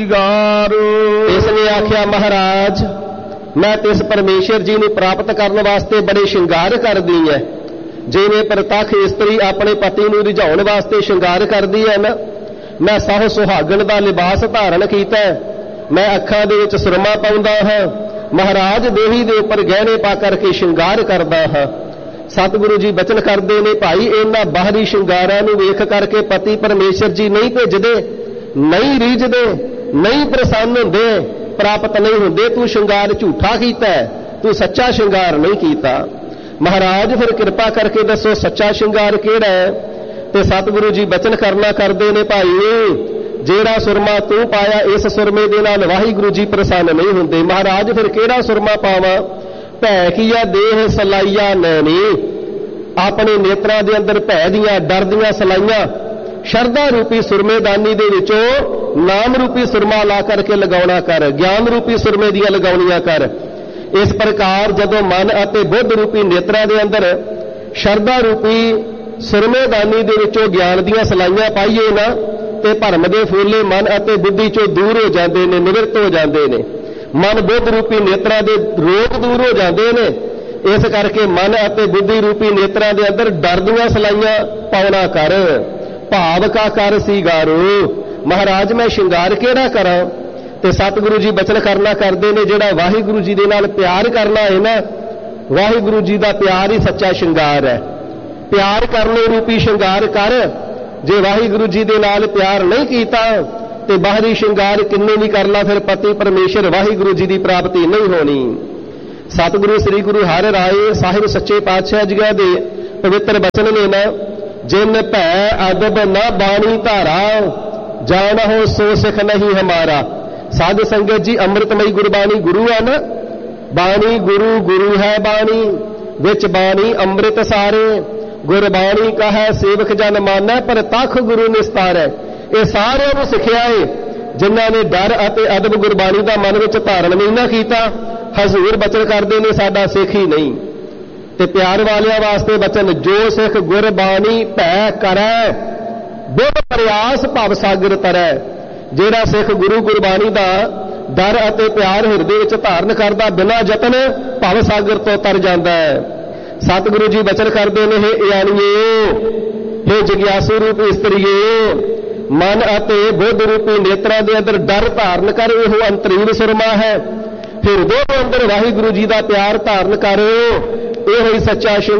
इसने आख्या महाराज मैं तिस परमेश्वर जी नूं प्राप्त करने वास्ते बड़े श्रृंगार करदी है, जिवें प्रतख इस्तरी अपने पति नूं रिझाउण वास्ते श्रृंगार करदी है ना। मैं साह सुहागण दा लिबास धारण कीता है, मैं अखां दे विच सुरमा पाउंदा हां, महाराज देही दे उपर गहने पा करके श्रृंगार करदा हां। सतगुरु जी बचन करदे ने भाई इन्हां बाहरी श्रृंगारां नूं वेख करके पति परमेश्वर जी नहीं भेजदे, नहीं रीझदे, नहीं प्रसन्न हुंदे, प्राप्त नहीं हुंदे। तू श्रृंगार झूठा कीता है, तू सच्चा श्रृंगार नहीं कीता। महाराज फिर कृपा करके दसो सच्चा श्रृंगार किहड़ा है। ते सतगुरु जी बचन करना करदे ने भाई जेड़ा सुरमा तू पाया इस सुरमे दे नाल वाहिगुरु जी प्रसन्न नहीं हुंदे। महाराज फिर किहड़ा सुरमा पावां। भै कीया देह सलाइया नैनी, अपने नेत्रां दे अंदर भै दियां डर दियां सलाइयां शरदा रूपी सुरमेदानी दे विचों नाम रूपी सुरमा ला करके लगाउणा कर, ज्ञान रूपी सुरमे दियां लगाउणियां कर। इस प्रकार जदों मन अते बुद्ध रूपी नेत्रां दे अंदर शरदा रूपी सुरमेदानी दे विचों ज्ञान दियां सलाइयां पाईए ना ते भरम दे फूले मन अते बुद्धि चों दूर हो जांदे ने, निवृत्त हो जांदे ने। मन बुद्ध रूपी नेत्रां दे रोग दूर हो जांदे ने। इस करके मन अते बुद्धि रूपी नेत्रां दे अंदर डर दियां सलाइयां पाउणा कर। भाव का कर सिंगारो। महाराज मैं श्रृंगार केड़ा करा। ते सतगुरु जी बचन करना करदे ने जेड़ा वाहिगुरु जी दे नाल प्यार करना है ना, वाहिगुरु जी दा प्यार ही सच्चा श्रृंगार है। प्यार करने रूपी श्रृंगार कर। जे वाहिगुरु जी दे नाल प्यार नहीं कीता ते बाहरी श्रृंगार किन्ने भी कर ला, फिर पति परमेश्वर वाहिगुरु जी दी प्राप्ति नहीं होनी। सतगुरु श्री गुरु हर राय साहिब सच्चे पातशाह जी दे पवित्र बचन ने ना, जिन भै अदब न बाणी धारा, जान हो सो सिख नहीं हमारा। साध संगत जी अमृतमयी गुरबाणी गुरु है ना, बाणी गुरु गुरु है बाणी, विच बाणी अमृत सारे। गुरबाणी का है सेवक जन माना, पर तख गुरु निस्तारै। ये सारिਆਂ ਨੂੰ सिखिया है जिन्हां ने डर अते अदब गुरबाणी का मन विच धारण नहीं ना कीता। हजूर बचन करदे ने साडा सिख ही नहीं। ते प्यार वालियां वास्ते बचन जो सिख गुरबाणी भै करै, बुध प्रयास भव सागर तरै। जेड़ा सिख गुरु गुरबाणी दा डर अते प्यार हिरदे विच धारण करदा बिना यतन भव सागर तो तर जांदा है। सतगुरु जी बचन करदे ने हे इयाणीए, हे जिग्यासु रूप इस्त्रीए, मन अते बुद्ध रूपी नेत्रां दे अंदर डर धारण कर। इहो अंतरीन सुरमा है। हिरदे दे अंदर वाहिगुरु जी दा प्यार धारण कर। इहो ही सच्चा